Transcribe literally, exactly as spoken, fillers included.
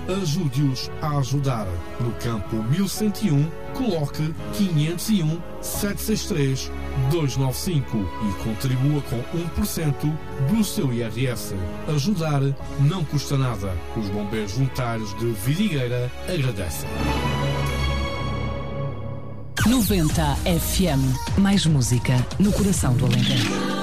Ajude-os a ajudar. No campo mil cento e um, coloque quinhentos e um, setecentos e sessenta e três, duzentos e noventa e cinco e contribua com um por cento do seu I R S. Ajudar não custa nada. Os bombeiros voluntários de Vidigueira agradecem. noventa F M. Mais música no coração do Alentejo.